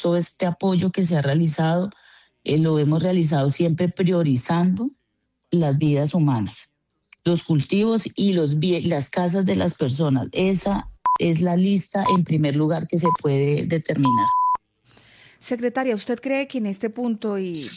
todo este apoyo que se ha realizado, lo hemos realizado siempre priorizando las vidas humanas, los cultivos y las casas de las personas. Esa es la lista en primer lugar que se puede determinar. Secretaria, ¿usted cree que en este punto, y